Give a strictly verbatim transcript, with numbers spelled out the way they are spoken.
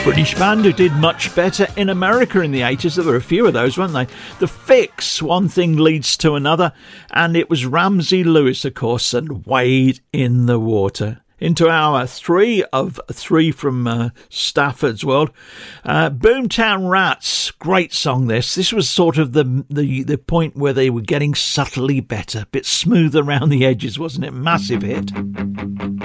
British band who did much better in America in the eighties. There were a few of those, weren't they? The Fix, One Thing Leads to Another, and it was Ramsey Lewis, of course, and Wade in the Water. Into our three of three from uh, Stafford's World. Uh, Boomtown Rats, great song this. This was sort of the, the, the point where they were getting subtly better, a bit smooth around the edges, wasn't it? Massive hit.